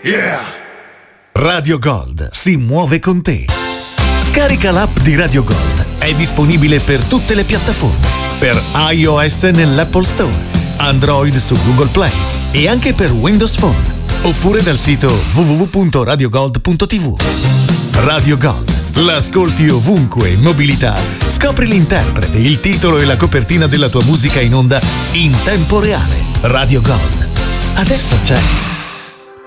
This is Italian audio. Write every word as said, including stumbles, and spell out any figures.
Yeah! Radio Gold si muove con te. Scarica l'app di Radio Gold. È disponibile per tutte le piattaforme. Per iOS nell'Apple Store, Android su Google Play e anche per Windows Phone. Oppure dal sito w w w punto radio gold punto t v. Radio Gold. L'ascolti ovunque in mobilità. Scopri l'interprete, il titolo e la copertina della tua musica in onda in tempo reale. Radio Gold. Adesso c'è